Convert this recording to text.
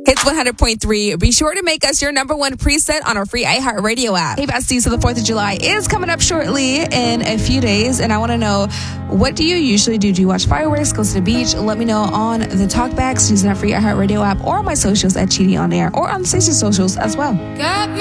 Hits 100.3. Be sure to make us your number one preset on our free iHeartRadio app. Hey, besties, so the 4th of July is coming up shortly in a few days, and I want to know, what do you usually do? Do you watch fireworks, go to the beach? Let me know on the talkbacks using our free iHeartRadio app or on my socials at Cheating on Air or on the station socials as well. Got me